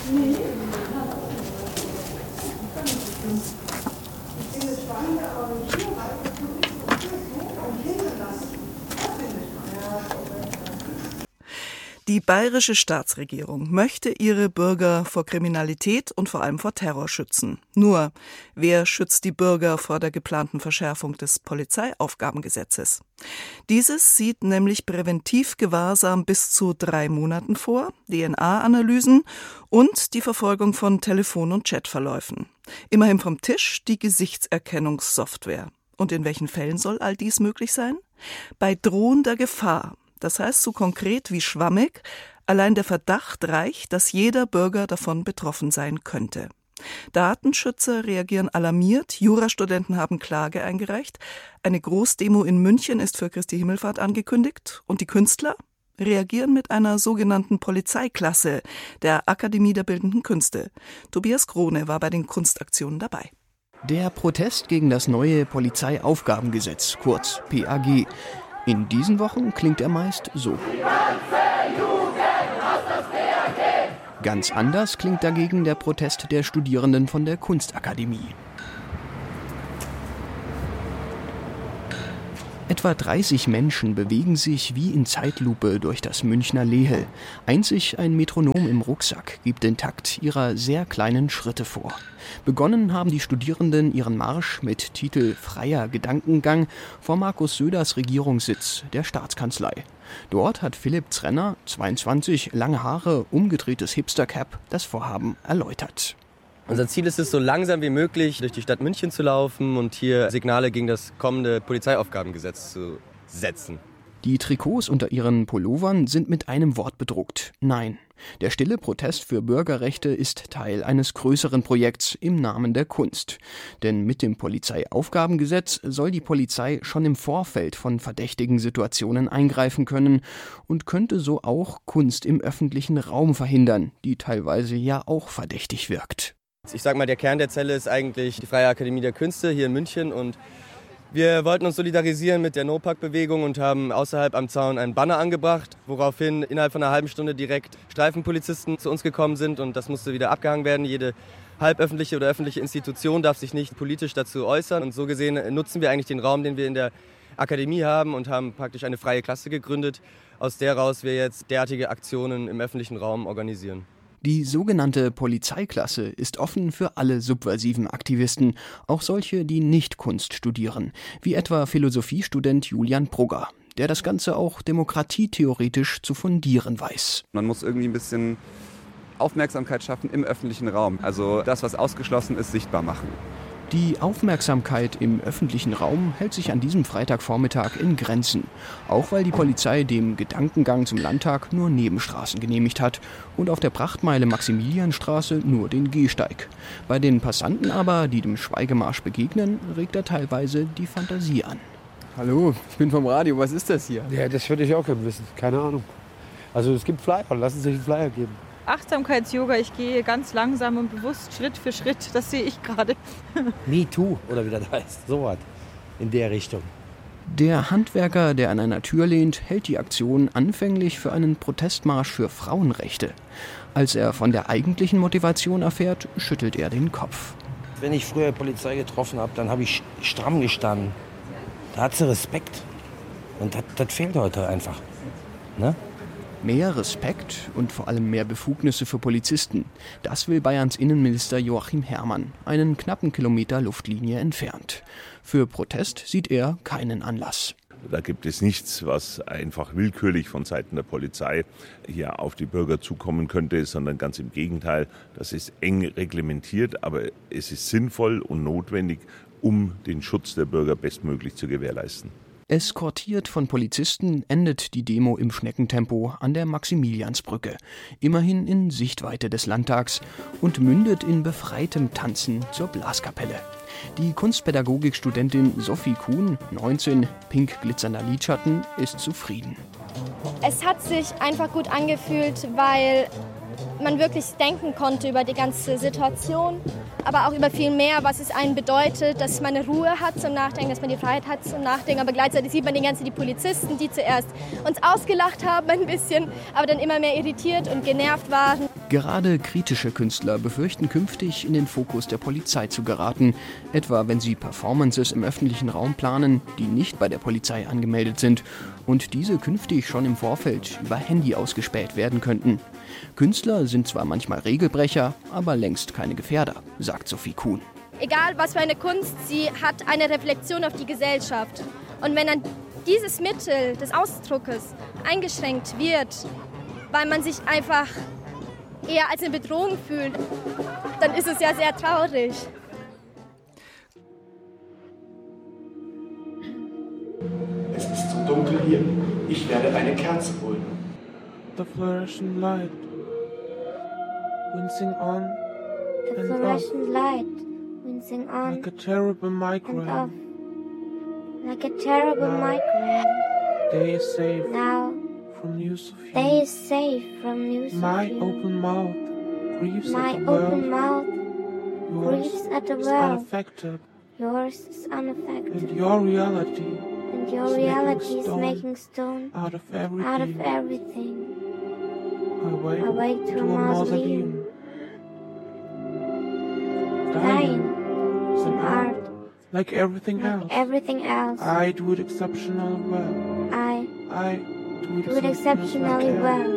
Die bayerische Staatsregierung möchte ihre Bürger vor Kriminalität und vor allem vor Terror schützen. Nur, wer schützt die Bürger vor der geplanten Verschärfung des Polizeiaufgabengesetzes? Dieses sieht nämlich Präventivgewahrsam bis zu 3 Monaten vor, DNA-Analysen und die Verfolgung von Telefon- und Chatverläufen. Immerhin vom Tisch die Gesichtserkennungssoftware. Und in welchen Fällen soll all dies möglich sein? Bei drohender Gefahr. Das heißt so konkret wie schwammig, allein der Verdacht reicht, dass jeder Bürger davon betroffen sein könnte. Datenschützer reagieren alarmiert, Jurastudenten haben Klage eingereicht, eine Großdemo in München ist für Christi Himmelfahrt angekündigt und die Künstler reagieren mit einer sogenannten Polizeiklasse der Akademie der Bildenden Künste. Tobias Krone war bei den Kunstaktionen dabei. Der Protest gegen das neue Polizeiaufgabengesetz, kurz PAG. In diesen Wochen klingt er meist so. Ganz anders klingt dagegen der Protest der Studierenden von der Kunstakademie. Etwa 30 Menschen bewegen sich wie in Zeitlupe durch das Münchner Lehel. Einzig ein Metronom im Rucksack gibt den Takt ihrer sehr kleinen Schritte vor. Begonnen haben die Studierenden ihren Marsch mit Titel Freier Gedankengang vor Markus Söders Regierungssitz, der Staatskanzlei. Dort hat Philipp Zrenner, 22, lange Haare, umgedrehtes Hipster-Cap, das Vorhaben erläutert. Unser Ziel ist es, so langsam wie möglich durch die Stadt München zu laufen und hier Signale gegen das kommende Polizeiaufgabengesetz zu setzen. Die Trikots unter ihren Pullovern sind mit einem Wort bedruckt: Nein. Der stille Protest für Bürgerrechte ist Teil eines größeren Projekts im Namen der Kunst. Denn mit dem Polizeiaufgabengesetz soll die Polizei schon im Vorfeld von verdächtigen Situationen eingreifen können und könnte so auch Kunst im öffentlichen Raum verhindern, die teilweise ja auch verdächtig wirkt. Ich sag mal, der Kern der Zelle ist eigentlich die Freie Akademie der Künste hier in München und wir wollten uns solidarisieren mit der No-Pack-Bewegung und haben außerhalb am Zaun einen Banner angebracht, woraufhin innerhalb von einer halben Stunde direkt Streifenpolizisten zu uns gekommen sind und das musste wieder abgehangen werden. Jede halböffentliche oder öffentliche Institution darf sich nicht politisch dazu äußern und so gesehen nutzen wir eigentlich den Raum, den wir in der Akademie haben und haben praktisch eine freie Klasse gegründet, aus der raus wir jetzt derartige Aktionen im öffentlichen Raum organisieren. Die sogenannte Polizeiklasse ist offen für alle subversiven Aktivisten, auch solche, die nicht Kunst studieren, wie etwa Philosophiestudent Julian Brugger, der das Ganze auch demokratietheoretisch zu fundieren weiß. Man muss irgendwie ein bisschen Aufmerksamkeit schaffen im öffentlichen Raum, also das, was ausgeschlossen ist, sichtbar machen. Die Aufmerksamkeit im öffentlichen Raum hält sich an diesem Freitagvormittag in Grenzen. Auch weil die Polizei dem Gedankengang zum Landtag nur Nebenstraßen genehmigt hat und auf der Prachtmeile Maximilianstraße nur den Gehsteig. Bei den Passanten aber, die dem Schweigemarsch begegnen, regt er teilweise die Fantasie an. Hallo, ich bin vom Radio, was ist das hier? Ja, das würde ich auch gerne wissen, keine Ahnung. Also es gibt Flyer, lassen Sie sich einen Flyer geben. Achtsamkeits-Yoga, ich gehe ganz langsam und bewusst Schritt für Schritt, das sehe ich gerade. Me Too, oder wie das heißt, sowas in der Richtung. Der Handwerker, der an einer Tür lehnt, hält die Aktion anfänglich für einen Protestmarsch für Frauenrechte. Als er von der eigentlichen Motivation erfährt, schüttelt er den Kopf. Wenn ich früher Polizei getroffen habe, dann habe ich stramm gestanden. Da hat sie Respekt. Und das fehlt heute einfach. Ne? Mehr Respekt und vor allem mehr Befugnisse für Polizisten. Das will Bayerns Innenminister Joachim Herrmann, einen knappen Kilometer Luftlinie entfernt. Für Protest sieht er keinen Anlass. Da gibt es nichts, was einfach willkürlich von Seiten der Polizei hier auf die Bürger zukommen könnte, sondern ganz im Gegenteil. Das ist eng reglementiert, aber es ist sinnvoll und notwendig, um den Schutz der Bürger bestmöglich zu gewährleisten. Eskortiert von Polizisten endet die Demo im Schneckentempo an der Maximiliansbrücke, immerhin in Sichtweite des Landtags, und mündet in befreitem Tanzen zur Blaskapelle. Die Kunstpädagogikstudentin Sophie Kuhn, 19, pink glitzernder Lidschatten, ist zufrieden. Es hat sich einfach gut angefühlt, weil man wirklich denken konnte über die ganze Situation, aber auch über viel mehr, was es einem bedeutet, dass man eine Ruhe hat zum Nachdenken, dass man die Freiheit hat zum Nachdenken. Aber gleichzeitig sieht man die Polizisten, die zuerst uns ausgelacht haben ein bisschen, aber dann immer mehr irritiert und genervt waren. Gerade kritische Künstler befürchten künftig in den Fokus der Polizei zu geraten, etwa wenn sie Performances im öffentlichen Raum planen, die nicht bei der Polizei angemeldet sind und diese künftig schon im Vorfeld über Handy ausgespäht werden könnten. Künstler sind zwar manchmal Regelbrecher, aber längst keine Gefährder, sagt Sophie Kuhn. Egal was für eine Kunst, sie hat eine Reflexion auf die Gesellschaft. Und wenn dann dieses Mittel des Ausdruckes eingeschränkt wird, weil man sich einfach eher als eine Bedrohung fühlt, dann ist es ja sehr traurig. Es ist so dunkel hier. Ich werde eine Kerze holen. The fluorescent light, wincing on The and fluorescent off, light, wincing on like a terrible and migraine. off, like a terrible Now, migraine. Day is safe Now, from news of they you. is safe from news My of you. open mouth grieves My at the world. open mouth Yours grieves at the is world. unaffected, Yours is unaffected. and your reality And your is reality is stone making stone out of everything. out of everything. I Awake to a mausoleum. Dying Dying is is an an art, art, like everything else. like everything else. I do it exceptionally well. I I do it exceptionally well.